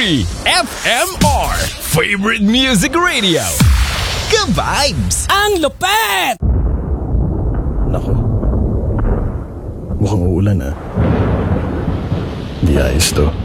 FMR Favorite Music Radio. Ka-vibes! Ang lupet! Nako. Mukhang uulan, ah. Di ayos to.